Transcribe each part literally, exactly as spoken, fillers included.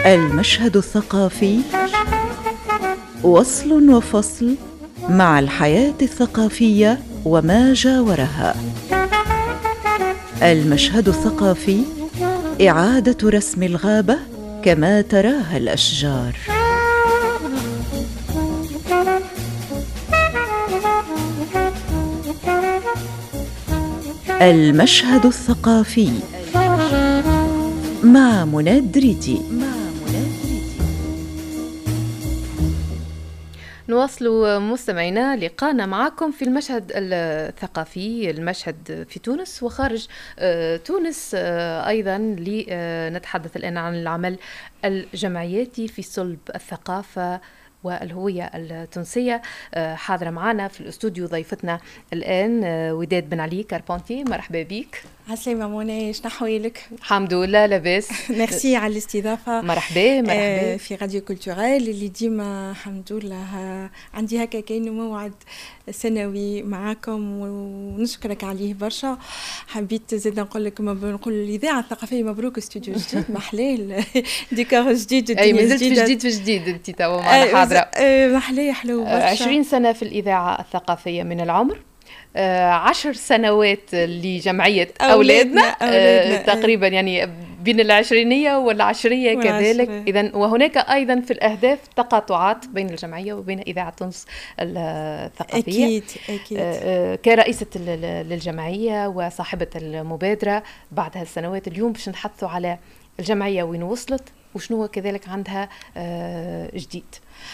المشهد الثقافي وصل وفصل مع الحياة الثقافية وما جاورها. المشهد الثقافي إعادة رسم الغابة كما تراها الأشجار. المشهد الثقافي مع منى دريدي. نواصل مستمعينا لقاءنا معكم في المشهد الثقافي، المشهد في تونس وخارج تونس أيضا. لنتحدث الآن عن العمل الجمعياتي في صلب الثقافة والهوية التونسية. حاضرة معنا في الاستوديو ضيفتنا الآن وداد بن علي كاربونتي. مرحبا بك. عسلامة منى، شنو أحوالك؟ الحمد لله لاباس. ميرسي على الاستضافة. مرحبا مرحبا في راديو كولتوريل اللي ديما الحمد لله عندي هكا كأنه موعد سنوي معاكم ونشكرك عليه برشا. حبيت زيد نقول لك نقول الإذاعة الثقافية مبروك، استوديو جديد محلاه، ديكور جديد، أي مازلت في جديد في جديد أنت توا معنا حاضرة. محلاه حلو برشا. عشرين سنة في الإذاعة الثقافية من العمر، آه عشر سنوات لجمعية أولادنا, أولادنا. آه تقريبا يعني بين العشرينية والعشرية كذلك. إذن وهناك أيضا في الأهداف تقاطعات بين الجمعية وبين إذاعة تونس الثقافية. أكيد أكيد. آه كرئيسة للجمعية وصاحبة المبادرة بعد هالسنوات، اليوم باش نحثوا على الجمعية وين وصلت وشنو كذلك عندها آه جديد.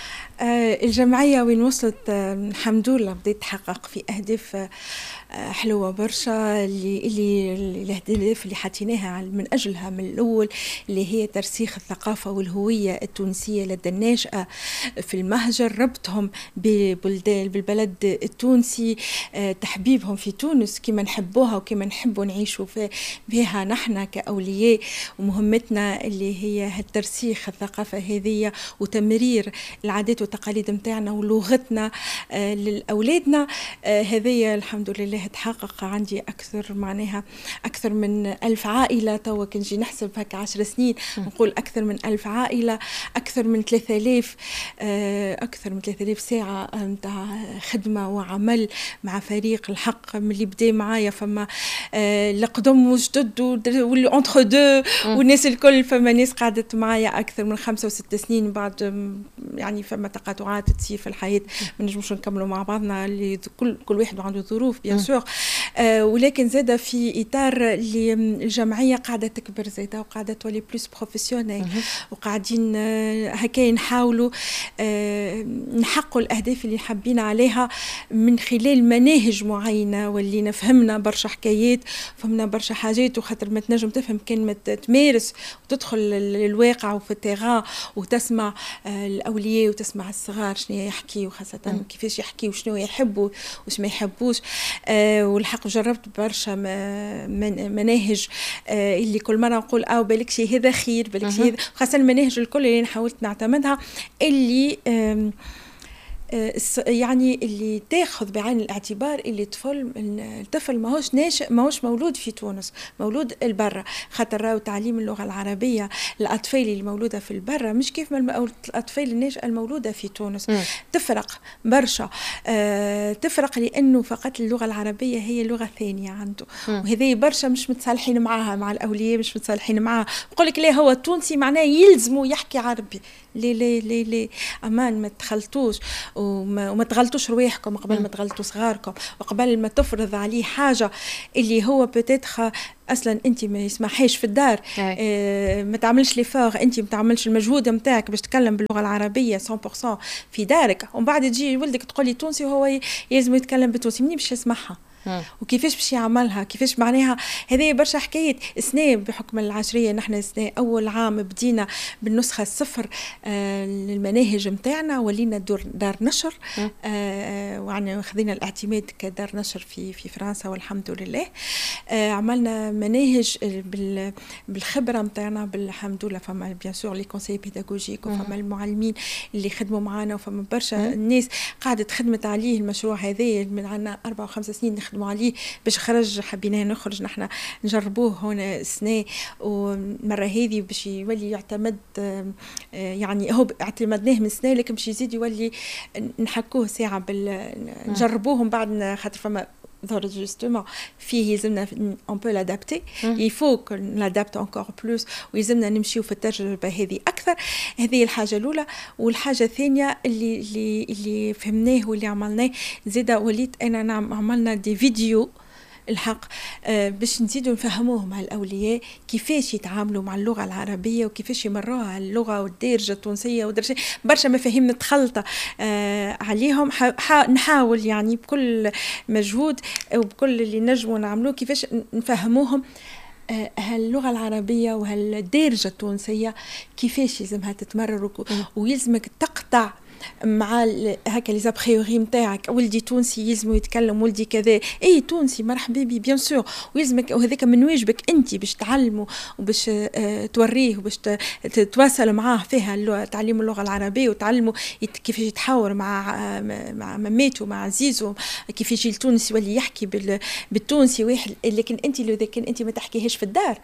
آه الجمعية وين وصلت؟ آه الحمد لله بديت تحقق في أهداف آه حلوة برشا، اللي اللي الأهداف اللي حطيناها من أجلها من الأول، اللي هي ترسيخ الثقافة والهوية التونسية لدى الناشئة في المهجر، ربطهم ببلدان بالبلد التونسي، آه تحبيبهم في تونس كما نحبوها وكما نحبوا نعيشوا بها نحن كأولياء، ومهمتنا اللي هي ترسيخ الثقافة هذه وتمرير العادات والتقاليد متاعنا ولغتنا آه للأولادنا. آه هذه الحمد لله تحقق. عندي أكثر معناها أكثر من ألف عائلة توا كنجي نحسب هكا عشر سنين نقول أكثر من ألف عائلة، أكثر من ثلاثة آلاف آه أكثر من ثلاثة آلاف ساعة متاع خدمة وعمل مع فريق الحق من اللي بدأ معايا. فما آه لقدم وجدد واللي أنتر دو والناس الكل، فما ناس قعدت معايا أكثر من خمسة وست سنين. بعد يعني فما تقاطعات تصير في الحياة ما نجموش نكملوا مع بعضنا، اللي كل كل واحد عنده ظروف بيان سور. آه ولكن زاده في اطار اللي الجمعيه قاعده تكبر زاده وقاعده تولي بلوس بروفيسيونيل، وقاعدين آه هكا نحاولوا آه نحققوا الاهداف اللي حابين عليها من خلال مناهج معينه. ولينا فهمنا برشا حكايات، فهمنا برشا حاجات، وخاطر ما تنجم تفهم كان ما تمارس وتدخل للواقع وفي التيغان وتسمع آه الاولياء وتسمع الصغار شنو يحكي، وخاصه م. كيفاش يحكي وشنو يحبوا وش ما يحبوش. آه والحق جربت برشا مناهج آه اللي كل مره نقول او بالك شيء هذا خير بالك شيء، خاصه المناهج الكل اللي حاولت نعتمدها اللي آه يعني اللي تاخذ بعين الاعتبار اللي طفل الطفل ماهوش ناشئ، ماهوش مولود في تونس، مولود البرة. خاطر راهو تعليم اللغة العربية الأطفال اللي مولودة في البرة مش كيف ما الأطفال الناشئة المولودة في تونس. م. تفرق برشا. آه تفرق لأنه فقط اللغة العربية هي لغة ثانية عنده، وهذه برشا مش متصالحين معها مع الأولياء، مش متصالحين معها. بقول لك ليه هو التونسي معناه يلزمه يحكي عربي. ليه ليه ليه ليه أمان ما تخلطوش وما, وما تغلطوش رواحكم قبل ما تغلطوا صغاركم، وقبل ما تفرض عليه حاجة اللي هو بتدخل اصلا انت ما يسمحيش في الدار. آه ما تعملش لي فور، انت ما تعملش المجهود نتاعك باش تتكلم باللغه العربيه مية بالمية في دارك، ومن بعد تجي ولدك تقولي تونسي وهو يلزم يتكلم بالتونسي، منين باش يسمعها وكيفاش باش يعملها؟ كيفاش معناها؟ هذه برشا حكاية. سنة بحكم العشرية نحن سنة أول عام بدينا بالنسخة الصفر آه للمناهج متاعنا، ولينا دور دار نشر آه وعنا خذينا الاعتماد كدار نشر في في فرنسا والحمد لله. آه عملنا مناهج بالخبرة متاعنا بالحمد لله. فما بيان سور لي كونساي بيداغوجيك وفما المعلمين اللي خدموا معنا، وفما برشا الناس قاعدة خدمت عليه المشروع هذا من عنا أربع وخمس سنين نخدموا عليه باش خرج، حبينا نخرج نحن نجربوه هنا السنة، ومرة هذه باش يولي يعتمد يعني هو اعتمدناه من سنة، لكن باش يزيد يولي نحكوه ساعة بال نجربوهم بعد، خاطر فما ضروري جوستومون فيه يلزمنا اون بو لادابتي، يفو نادابت انكور بلوس، ويلزمنا نمشيو في التجربه هذه اكثر. هذه الحاجه الاولى. والحاجه الثانيه اللي اللي اللي فهمناه واللي عملناه زيدا، وليت انا نعم عملنا دي فيديو الحق آه باش نزيدوا نفهموهم هالاولياء كيفاش يتعاملوا مع اللغه العربيه وكيفاش يمروها اللغه والدارجه التونسيه ودرجه برشا مفاهيم متخلطه آه عليهم. نحاول يعني بكل مجهود وبكل اللي نجموا نعملوه كيفاش نفهموهم آه هاللغه العربيه وهالدارجه التونسيه كيفاش يلزمها تتمرر، ويلزمك تقطع مع هكا لي زابريوري نتاعك. ولدي تونسي يلزمو يتكلم، ولدي كذا، اي تونسي مرحبا بي بيان سور، ويلزمك وهذاك من واجبك انت باش تعلمه وباش اه توريه وباش تتواصل معاه فيها تعليم اللغه العربيه، وتعلمه كيفاش يتحاور مع مع مامته مع عزيزه، كيفاش يجي التونسي يولي يحكي بالتونسي واحد. لكن انت لو ذاك انت ما تحكيهاش في الدار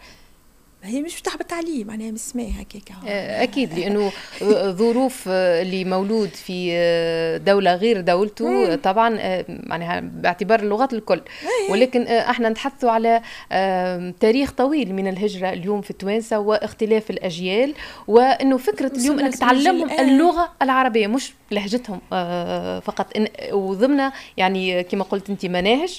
هي مش بتاع بالتعليم، معناها مش اسمها هكاك. اكيد، لانه ظروف اللي مولود في دوله غير دولته طبعا معناها باعتبار اللغات الكل، ولكن احنا نتحدثوا على تاريخ طويل من الهجره اليوم في التوانسه واختلاف الاجيال، وانه فكره اليوم انك تعلمهم اللغه العربيه مش لهجتهم فقط، وضمن يعني كما قلت انت مناهج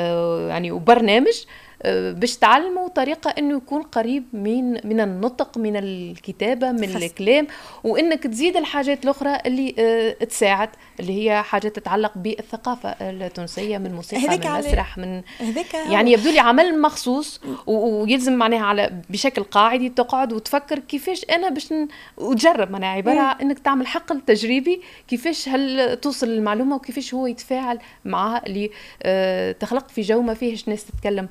يعني وبرنامج باش تعلموا طريقة انه يكون قريب من من النطق، من الكتابة، من خص. الكلام، وانك تزيد الحاجات الاخرى اللي اه تساعد، اللي هي حاجات تتعلق بالثقافة التونسية، من موسيقى، من مسرح، من يعني يبدو لي عمل مخصوص، ويلزم معناها على بشكل قاعدي تقعد وتفكر كيفاش انا باش وتجرب، معناها عبارة عن انك تعمل حقل تجريبي كيفاش هل توصل المعلومة وكيفاش هو يتفاعل معها، اللي اه تخلق في جو ما فيهش ناس تتكلم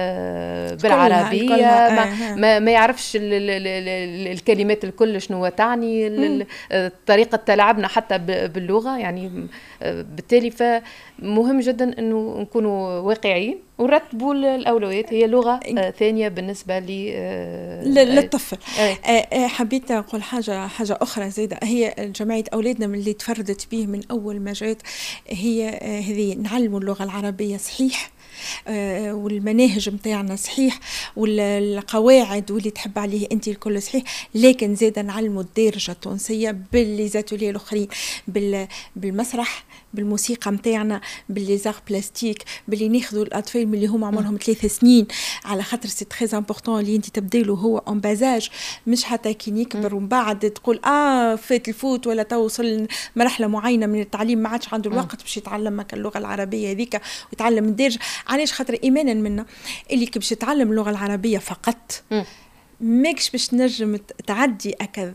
بالعربية، ما, ما, ما يعرفش ال ال ال الكلمات الكل شنو تعني، طريقة تلعبنا حتى باللغة يعني. بالتالي فمهم جدا أنه نكونوا واقعيين ونرتبوا الأولويات. هي لغة ثانية بالنسبة للطفل. حبيت أقول حاجة حاجة أخرى زيادة، هي جمعية أولادنا من اللي تفردت به من أول ما جات، هي هذه نعلموا اللغة العربية صحيح، آه والمناهج متاعنا صحيح، والقواعد واللي تحب عليه انت الكل صحيح، لكن زيدا نعلموا الدارجه التونسيه بالليزاتولي الاخرين، بالمسرح، بالموسيقى متاعنا، بالليزار بلاستيك، باللي ناخذوا الاطفال من اللي هم عمرهم ثلاث سنين، على خاطر سي تري امبورطون اللي انت تبديله هو اون بازاج، مش حتى كي يكبر ومن بعد تقول اه فات الفوت ولا توصل مرحله معينه من التعليم ما عادش عنده الوقت باش يتعلم اللغه العربيه هذيك ويتعلم الدارجه. علاش؟ خاطر ايمانا منا اللي كي باش تتعلم اللغه العربيه فقط ماكش باش تنجم تعدي اكل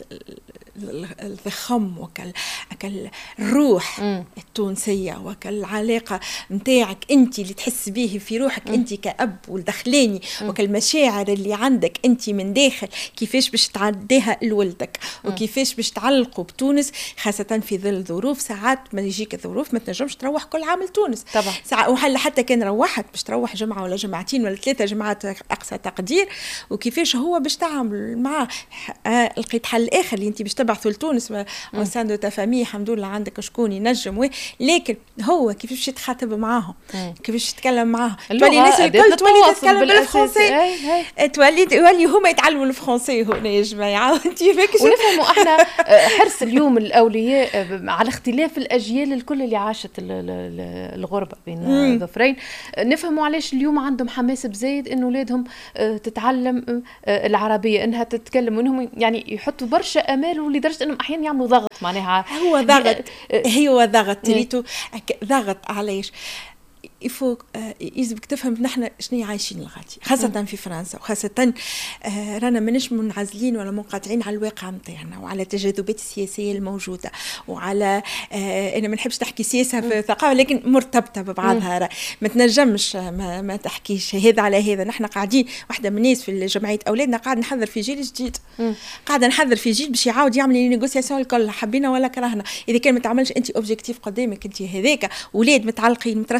الضخم وكل اكل الروح م. التونسيه وكل العلاقه نتاعك انت اللي تحس به في روحك م. انت كأب والدخلاني وكل المشاعر اللي عندك انت من داخل، كيفاش باش تعديها لولدك وكيفاش باش تعلقوا بتونس، خاصه في ظل ظروف ساعات ما يجيك الظروف ما تنجمش تروح كل عام لتونس طبعا، ساعات وحل حتى كان روحت باش تروح جمعه ولا جمعتين ولا ثلاثه جمعات اقصى تقدير، وكيفاش هو باش تعامل معاه. آه لقيت حل اخر اللي انت باش تبعثوا لتونس وسان دو تفامي الحمد لله عندك شكون ينجم، لكن هو كيفاش يتخاطب معاهم، كيفاش يتكلم معاهم، تولي الناس الكل تولي تتكلم بالفرنسي، تولي تولي هما يتعلموا الفرنسي هنا يا جماعه. انت فاكش ونفهموا احنا حرص اليوم الاولياء على اختلاف الاجيال الكل اللي عاشت الغربه بين الظفرين، نفهموا علاش اليوم عندهم حماس بزايد انه اولادهم تتعلم العربيه، انها تتكلم، وانهم يعني يحطوا برشا امال، ولدرجه انهم احيانا يعملوا ضغط، معناها هو ضغط هو ضغط تريتو ضغط. علاش؟ يفو يجبك تفهم نحن شنو عايشين لغاتي، خاصة في فرنسا، وخاصة آه رانا منش منعزلين ولا منقطعين على الواقع متاعنا وعلى التجاذبات السياسية الموجودة، وعلى آه أنا ما نحبش نحكي سياسة في ثقافة لكن مرتبطة ببعضها، ما تنجمش ما, ما تحكيش هذا على هذا. نحن قاعدين واحدة من الناس في جمعية أولادنا قاعد نحضر في جيل جديد، قاعدة نحضر في جيل باش يعاود يعمل النيغوسياسيون الكل، حبينا ولا كرهنا. إذا كان ما تعملش أنت أوبجيكتيف قدامك أنت هذاك، ولاد متعلقين مترسخين يحبوا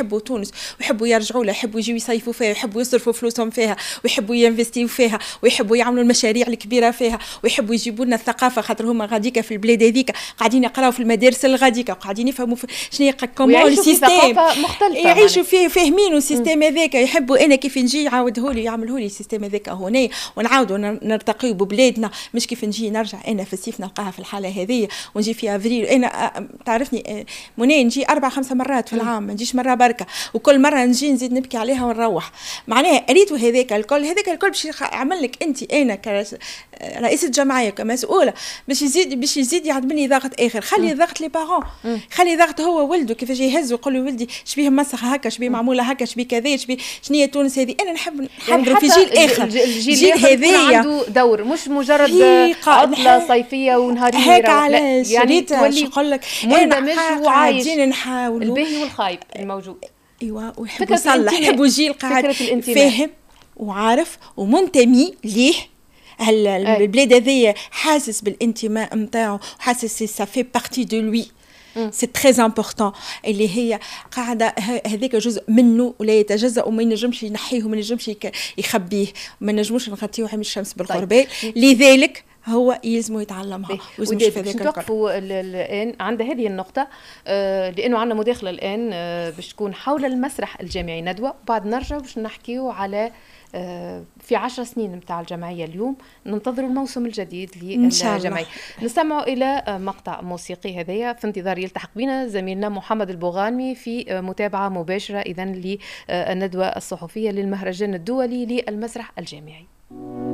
يحبوا تونس ويحبوا يرجعوا لها، يحبوا يجوا يصيفوا فيها، ويحبوا يصرفوا فلوسهم فيها، ويحبوا ينفستيو فيها، ويحبوا يعملوا المشاريع الكبيره فيها، ويحبوا يجيبوا لنا الثقافه، خاطر هما غاديكا في البلاد هذيك قاعدين يقراوا في المدارس الغاديكا وقاعدين يفهموا شنو كومون السيستيم، يعيشوا فيه فاهمين السيستيم هذاك. يحبوا انا كيف نجي يعاودوا لي يعملوا لي السيستيم هذاك هنا، ونعاودوا نرتقيوا ببلادنا، مش كيف نجي نرجع انا في الصيف نلقاها في الحاله هذه، ونجي في افريل. انا تعرفني منى نجي اربع خمسه مرات في العام، ما نجيش مره بركه، وكل مره نجي نزيد نبكي عليها ونروح. معناها ريتو هذاك الكل، هذاك الكل باش يعمل لك انت انا كرئيسه جمعيه كمسؤوله باش يزيد باش يزيد يعمل ضغط اخر. خلي ضغط لي بارون، خلي ضغط هو ولده كيفاش يهز ويقول له ولدي شبيه مسخ هكا، شبيه معموله هكا، شبيه كذا، شبيه شنو هي تونس هذه. انا نحب نحضر يعني في جيل اخر، الجيل هذايا عنده دور، مش مجرد عطله صيفيه ونهاريه هيك علاش يعني تولي نقول لك مندمج وعايش نحاول الباهي والخايب الموجود. ايوه، ويحب يصلح، يحبوا جيل قاعد فاهم وعارف ومنتمي ليه البلاد هذيا، حاسس بالانتماء نتاعو، حاسس سا في بارتي دو لوي. سي تري امبورطون، اللي هي قاعده هذاك جزء منه ولا يتجزا، وما ينجمش ينحيه وما ينجمش يخبيه، ما نجموش نغطيوه عين الشمس بالقرباء. لذلك هو يلزمه يتعلمها. ودي باش نتوقفوا الان عند هذه النقطه، آه لانه عندنا مداخله الان آه باش تكون حول المسرح الجامعي ندوه، وبعد نرجع باش نحكيو على في عشر سنين متاع الجمعية. اليوم ننتظر الموسم الجديد للجمعية. نستمع إلى مقطع موسيقي هذايا في انتظار يلتحق بنا زميلنا محمد البوغانمي في متابعة مباشرة إذن للندوة الصحفية للمهرجان الدولي للمسرح الجامعي.